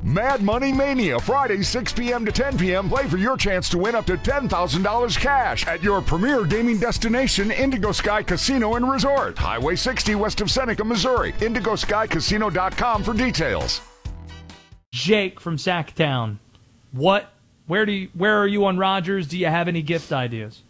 Mad Money Mania, Friday, 6 p.m. to 10 p.m. Play for your chance to win up to $10,000 cash at your premier gaming destination, Indigo Sky Casino and Resort. Highway 60 west of Seneca, Missouri. IndigoSkyCasino.com for details. Jake from Sacktown. Where are you on Rodgers? Do you have any gift ideas?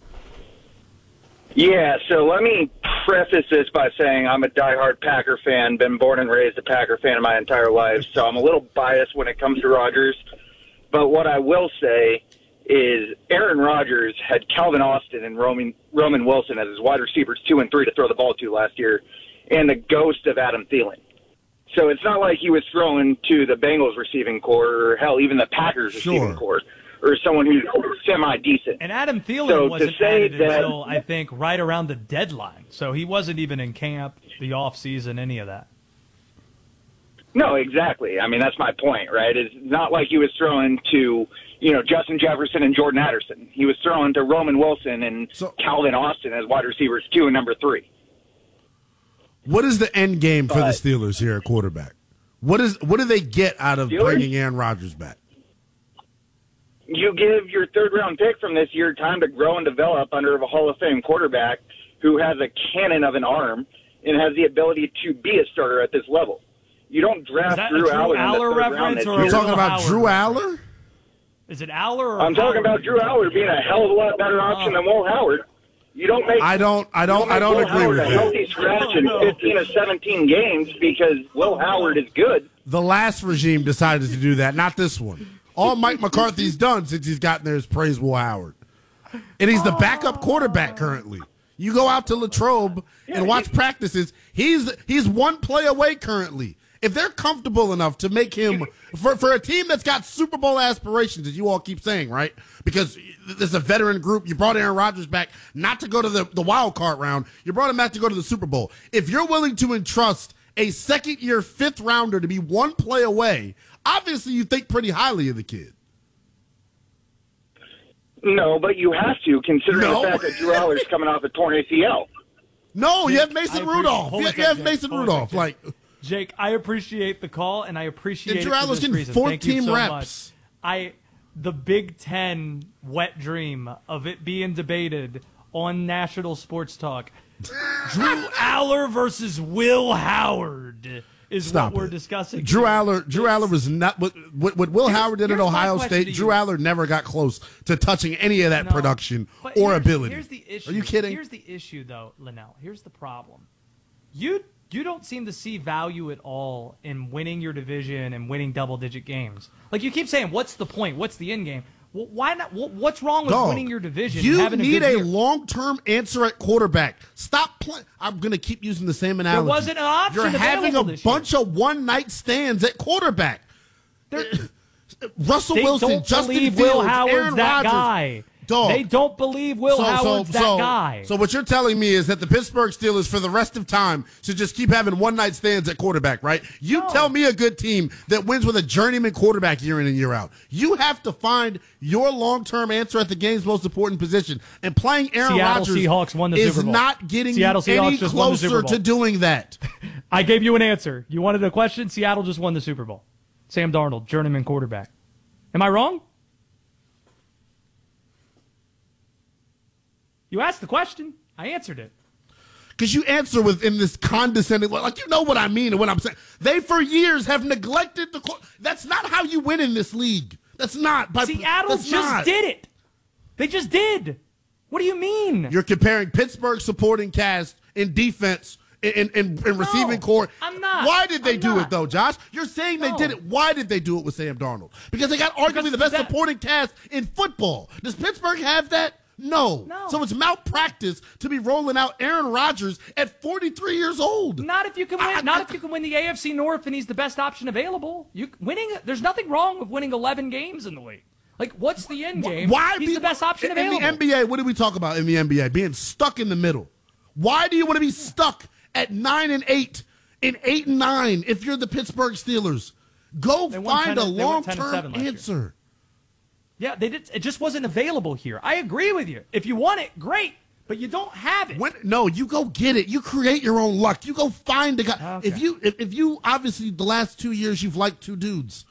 Yeah, so let me preface this by saying I'm a diehard Packer fan, been born and raised a Packer fan my entire life, so I'm a little biased when it comes to Rodgers. But what I will say is Aaron Rodgers had Calvin Austin and Roman Wilson as his wide receivers 2 and 3 to throw the ball to last year, and the ghost of Adam Thielen. So it's not like he was throwing to the Bengals receiving core, or hell, even the Packers receiving core, or someone who's semi-decent. And Adam Thielen wasn't added until, I think, right around the deadline. So he wasn't even in camp, the off-season, any of that. No, exactly. I mean, that's my point, right? It's not like he was throwing to, Justin Jefferson and Jordan Addison. He was throwing to Roman Wilson and Calvin Austin as wide receivers 2 and number 3. What is the end game for the Steelers here at quarterback? What do they get out of bringing Aaron Rodgers back? You give your third-round pick from this year time to grow and develop under a Hall of Fame quarterback who has a cannon of an arm and has the ability to be a starter at this level. You don't draft Drew Aller reference, or you're talking about Drew Aller? Is it Aller? Or I'm talking about Drew Aller being a hell of a lot better option than Will Howard. You don't make. I don't agree with that. A healthy scratch in 15 or 17 games because Will Howard is good. The last regime decided to do that, not this one. All Mike McCarthy's done since he's gotten there is praise Will Howard. And he's the backup quarterback currently. You go out to Latrobe and watch practices. He's one play away currently. If they're comfortable enough to make him, for a team that's got Super Bowl aspirations, as you all keep saying, right? Because there's a veteran group. You brought Aaron Rodgers back not to go to the wild card round. You brought him back to go to the Super Bowl. If you're willing to entrust a second-year fifth-rounder to be one play away, obviously you think pretty highly of the kid. No, but you have to, considering the fact that Drew Aller's coming off a torn ACL. No, you have Mason Rudolph. You have Mason Rudolph. Jake, I appreciate the call, and I appreciate it Drew Aller's getting 14 reps. The Big Ten wet dream of it being debated on national sports talk. Drew Aller versus Will Howard is what we're discussing. Drew Aller was not what Will Howard did at Ohio State. Drew Aller never got close to touching any of that production or ability. Here's the issue. Are you kidding? Here's the issue, though, Linnell. Here's the problem. You don't seem to see value at all in winning your division and winning double-digit games. Like, you keep saying, what's the point? What's the end game? Well, why not? What's wrong with winning your division? You and having need a long-term answer at quarterback. Stop playing. I'm going to keep using the same analogy. There wasn't an option. You're having a bunch of one-night stands at quarterback. Russell Wilson, Justin Fields, Will Howard's Aaron that Rodgers. Guy. Dog. They don't believe Will Howard's that guy. So what you're telling me is that the Pittsburgh Steelers, for the rest of time, should just keep having one-night stands at quarterback, right? You tell me a good team that wins with a journeyman quarterback year in and year out. You have to find your long-term answer at the game's most important position. And playing Aaron Rodgers is not getting any closer to doing that. I gave you an answer. You wanted a question? Seattle just won the Super Bowl. Sam Darnold, journeyman quarterback. Am I wrong? You asked the question. I answered it. Because you answer in this condescending, like, you know what I mean and what I'm saying. They, for years, have neglected the – that's not how you win in this league. That's not. Seattle just did it. They just did. What do you mean? You're comparing Pittsburgh's supporting cast in defense in receiving core. I'm not. Why did they do it, though, Josh? You're saying they did it. Why did they do it with Sam Darnold? Because they got arguably the best supporting cast in football. Does Pittsburgh have that? No. So it's malpractice to be rolling out Aaron Rodgers at 43 years old. Not if you can win. Not if you can win the AFC North and he's the best option available. There's nothing wrong with winning 11 games in the league. Like, what's the end game? He's the best option available. In the NBA, what do we talk about in the NBA? Being stuck in the middle. Why do you want to be stuck at 9-8, in 8-9 if you're the Pittsburgh Steelers? Go find a long-term answer. Yeah, they did. It just wasn't available here. I agree with you. If you want it, great, but you don't have it. No, you go get it. You create your own luck. You go find a guy. Okay. If you obviously the last 2 years you've liked two dudes.